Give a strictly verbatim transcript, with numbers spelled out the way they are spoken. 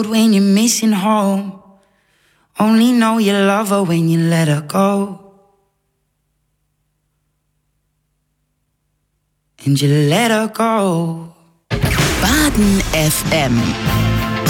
When you're missing home, only know you love her when you let her go. And you let her go. Baden F M.